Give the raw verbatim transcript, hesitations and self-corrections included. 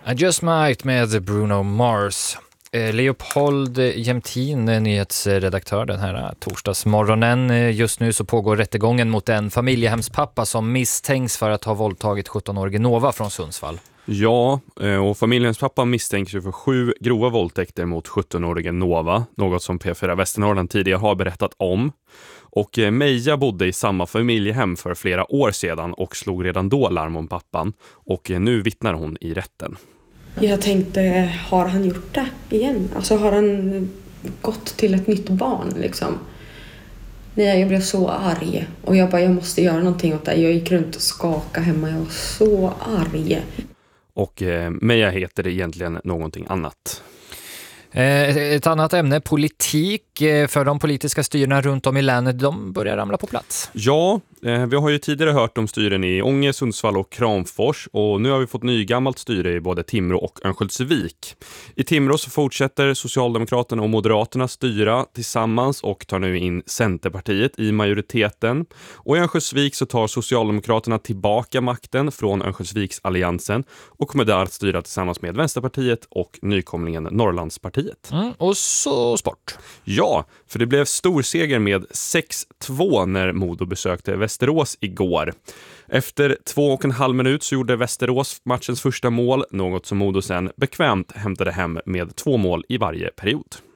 I Just Might med Bruno Mars. Leopold Jämtin, nyhetsredaktör den här torsdagsmorgonen. Just nu så pågår rättegången mot en familjehemspappa som misstänks för att ha våldtagit sjutton-årige Nova från Sundsvall. Ja, och familjens pappa misstänks ju för sju grova våldtäkter mot sjutton-årige Nova, något som P fyra Västernorrland tidigare har berättat om. Och Meja bodde i samma familjehem för flera år sedan och slog redan då larm om pappan, och nu vittnar hon i rätten. Jag tänkte, har han gjort det igen? Alltså har han gått till ett nytt barn liksom? Nej, jag blev så arg. Och jag bara, jag måste göra någonting åt det. Jag gick runt och skakade hemma. Jag var så arg. Och eh, Meja heter det egentligen någonting annat. Ett annat ämne, politik. För de politiska styrena runt om i länet, de börjar ramla på plats. Ja, eh, vi har ju tidigare hört om styren i Ånge, Sundsvall och Kramfors, och nu har vi fått nygammalt styre i både Timrå och Örnsköldsvik. I Timrå så fortsätter Socialdemokraterna och Moderaterna styra tillsammans och tar nu in Centerpartiet i majoriteten. Och i Örnsköldsvik så tar Socialdemokraterna tillbaka makten från Örnsköldsviksalliansen och kommer där att styra tillsammans med Vänsterpartiet och nykomlingen Norrlandspartiet. Mm, och så sport. Ja, för det blev stor seger med sex två när Modo besökte Västerås igår. Efter två och en halv minut så gjorde Västerås matchens första mål, något som Modo sen bekvämt hämtade hem med två mål i varje period.